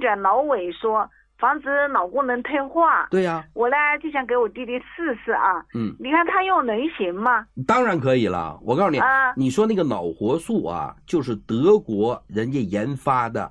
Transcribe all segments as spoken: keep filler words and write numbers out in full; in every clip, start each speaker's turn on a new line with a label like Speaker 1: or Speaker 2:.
Speaker 1: 转脑萎缩，防止脑功能退化。
Speaker 2: 对呀、啊，
Speaker 1: 我呢就想给我弟弟试试啊。
Speaker 2: 嗯，
Speaker 1: 你看他用能行吗？
Speaker 2: 当然可以了。我告诉你，
Speaker 1: 啊、
Speaker 2: 你说那个脑活素啊，就是德国人家研发的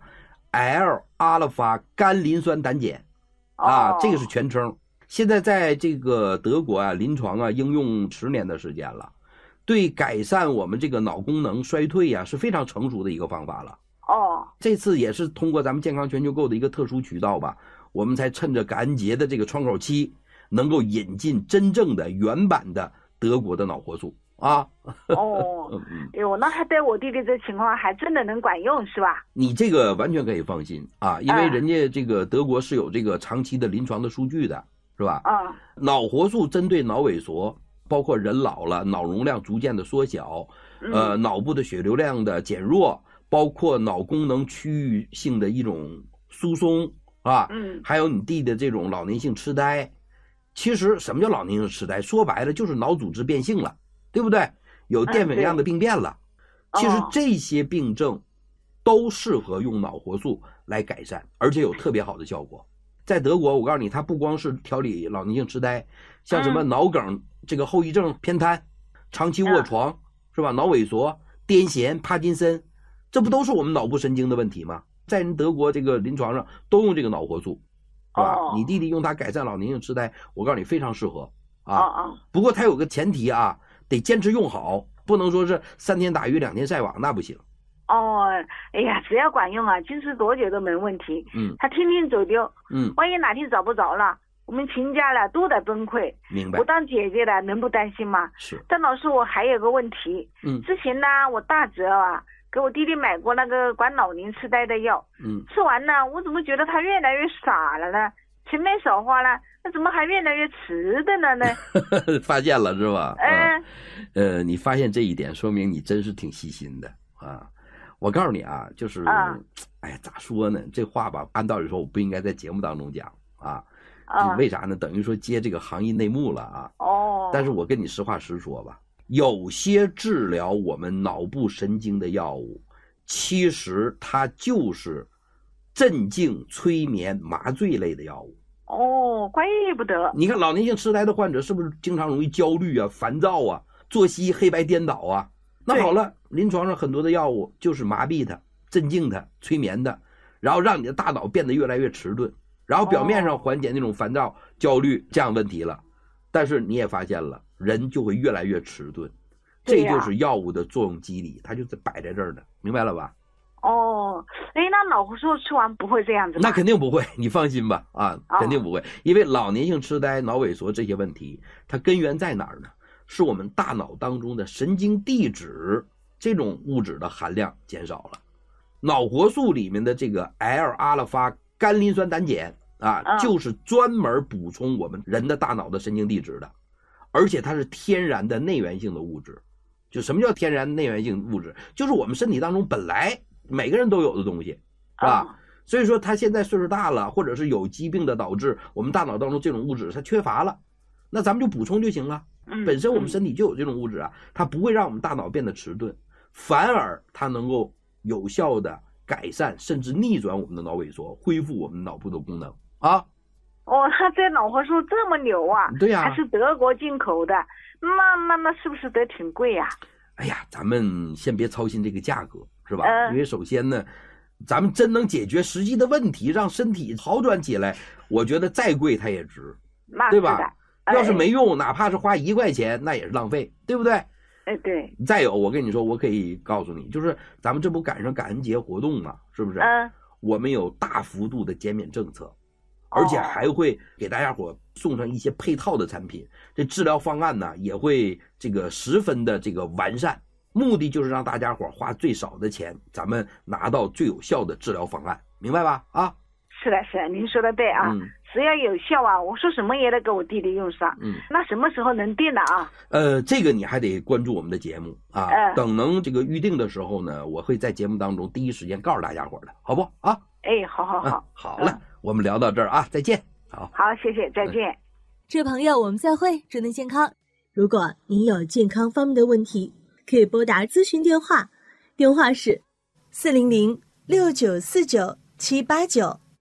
Speaker 2: L 阿尔法甘磷酸胆碱啊，
Speaker 1: 哦、
Speaker 2: 这个是全称。现在在这个德国啊，临床啊应用十年的时间了，对改善我们这个脑功能衰退啊是非常成熟的一个方法了。
Speaker 1: 哦，
Speaker 2: 这次也是通过咱们健康全球购的一个特殊渠道吧，我们才趁着感恩节的这个窗口期，能够引进真正的原版的德国的脑活素啊。
Speaker 1: 哦，哟，那还对我弟弟这情况还真的能管用是吧？
Speaker 2: 你这个完全可以放心啊，因为人家这个德国是有这个长期的临床的数据的，是吧？
Speaker 1: 啊，
Speaker 2: 脑活素针对脑萎缩，包括人老了，脑容量逐渐的缩小，呃，脑部的血流量的减弱，包括脑功能区域性的一种疏松啊，
Speaker 1: 嗯，
Speaker 2: 还有你弟的这种老年性痴呆。其实什么叫老年性痴呆？说白了就是脑组织变性了，对不对？有淀粉样的病变了。
Speaker 1: 嗯、
Speaker 2: 其实这些病症都适合用脑活素来改善，而且有特别好的效果。在德国，我告诉你，它不光是调理老年性痴呆，像什么脑梗、这个后遗症、偏瘫、长期卧床，嗯、是吧？脑萎缩、癫痫、帕金森，这不都是我们脑部神经的问题吗？在人德国这个临床上都用这个脑活素，是吧？哦、你弟弟用它改善老年性痴呆，我告诉你非常适合啊。
Speaker 1: 哦、
Speaker 2: 不过它有个前提啊，得坚持用好，不能说是三天打鱼两天晒网，那不行。
Speaker 1: 哦，哎呀，只要管用啊，坚持多久都没问题。
Speaker 2: 嗯，
Speaker 1: 他天天走丢，
Speaker 2: 嗯，
Speaker 1: 万一哪天找不着了，我们全家了都得崩溃。
Speaker 2: 明白。
Speaker 1: 我当姐姐的能不担心吗？
Speaker 2: 是。
Speaker 1: 但老师，我还有个问题。
Speaker 2: 嗯。
Speaker 1: 之前呢，我大侄啊给我弟弟买过那个管老年痴呆的药。
Speaker 2: 嗯。
Speaker 1: 吃完呢，我怎么觉得他越来越傻了呢？前面少花了，那怎么还越来越迟的了呢？
Speaker 2: 发现了是吧？
Speaker 1: 嗯。
Speaker 2: 呃，你发现这一点，说明你真是挺细心的啊。我告诉你啊，就是，
Speaker 1: 啊、
Speaker 2: 哎呀，咋说呢？这话吧，按道理说我不应该在节目当中讲啊。
Speaker 1: 啊，
Speaker 2: 为啥呢？等于说接这个行业内幕了啊。
Speaker 1: 哦。
Speaker 2: 但是我跟你实话实说吧，有些治疗我们脑部神经的药物，其实它就是镇静、催眠、麻醉类的药物。
Speaker 1: 哦，怪不得。
Speaker 2: 你看老年性痴呆的患者是不是经常容易焦虑啊、烦躁啊、作息黑白颠倒啊？那好了，临床上很多的药物就是麻痹它、镇静它、催眠它，然后让你的大脑变得越来越迟钝，然后表面上缓解那种烦躁、焦虑这样问题了。但是你也发现了，人就会越来越迟钝，这就是药物的作用机理，它就是摆在这儿的，明白了吧？
Speaker 1: 哦，哎，那脑活素吃完不会这样子吗？
Speaker 2: 那肯定不会，你放心吧，啊，肯定不会，因为老年性痴呆、脑萎缩这些问题，它根源在哪儿呢？是我们大脑当中的神经递质这种物质的含量减少了。脑活素里面的这个 L 阿尔法甘磷酸胆碱啊，
Speaker 1: 嗯、
Speaker 2: 就是专门补充我们人的大脑的神经递质的，而且它是天然的内源性的物质。就什么叫天然内源性物质？就是我们身体当中本来每个人都有的东西，是吧？嗯、所以说他现在岁数大了，或者是有疾病的导致我们大脑当中这种物质它缺乏了，那咱们就补充就行了。本身我们身体就有这种物质啊，它不会让我们大脑变得迟钝，反而它能够有效的改善甚至逆转我们的脑萎缩，恢复我们脑部的功能啊。
Speaker 1: 哦，它这脑活素这么牛啊？
Speaker 2: 对呀、啊，
Speaker 1: 还是德国进口的，那那那是不是得挺贵呀、啊？
Speaker 2: 哎呀，咱们先别操心这个价格，是吧？
Speaker 1: 呃、
Speaker 2: 因为首先呢，咱们真能解决实际的问题，让身体好转起来，我觉得再贵它也值，对吧？
Speaker 1: 哎、
Speaker 2: 要是没用，哪怕是花一块钱，那也是浪费，对不对？
Speaker 1: 哎，对。
Speaker 2: 再有，我跟你说，我可以告诉你，就是咱们这不赶上感恩节活动嘛，是不是？
Speaker 1: 嗯。
Speaker 2: 我们有大幅度的减免政策，而且还会给大家伙送上一些配套的产品。这治疗方案呢，也会这个十分的这个完善，目的就是让大家伙花最少的钱，咱们拿到最有效的治疗方案，明白吧？啊。
Speaker 1: 是的，是的，您说的对啊。嗯。只要有效啊，我说什么也得给我弟弟用上。
Speaker 2: 嗯，
Speaker 1: 那什么时候能定的啊？
Speaker 2: 呃，这个你还得关注我们的节目啊。嗯、等能这个预定的时候呢，我会在节目当中第一时间告诉大家伙的，好不啊？
Speaker 1: 哎，好好好，
Speaker 2: 嗯、好了、嗯，我们聊到这儿啊，再见。好，
Speaker 1: 好，谢谢，再见。
Speaker 3: 这位朋友，我们再会，祝您健康。如果您有健康方面的问题，可以拨打咨询电话，电话是四零零六九四九七八九。